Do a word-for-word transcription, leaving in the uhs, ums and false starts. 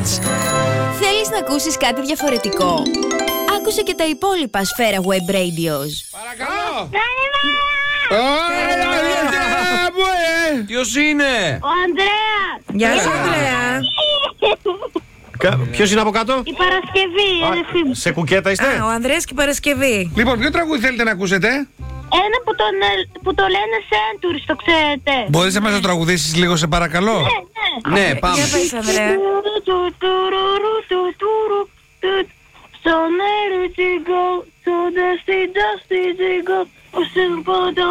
Hits. Θέλεις να ακούσεις κάτι διαφορετικό? Άκουσε και τα υπόλοιπα Σφαίρα Web Radios. Παρακαλώ. Ποιος είναι? Ο Ανδρέας. Γεια σου, Ανδρέα. Ποιος είναι από κάτω? Η Παρασκευή, η αδερφή μου. Σε κουκέτα είστε? Α, ο Ανδρέας και η Παρασκευή. Λοιπόν, ποιο τραγούδι θέλετε να ακούσετε? Ένα που, τον, ε, που το λένε Centuries, το ξέρετε. Μπορείς να μας το τραγουδήσεις λίγο, σε παρακαλώ? Ναι, ναι. Ναι, πάμε. Για πες, Ανδρέα. So let it go, so dusty, dusty, go.